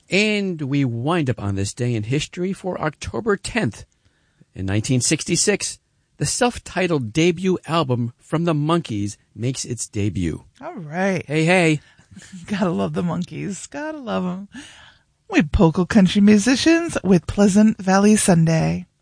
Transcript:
And we wind up on this day in history for October 10th. In 1966, the self-titled debut album from the Monkees makes its debut. All right. Hey, hey. Gotta love the Monkees. Gotta love them. With Polka country musicians with Pleasant Valley Sunday.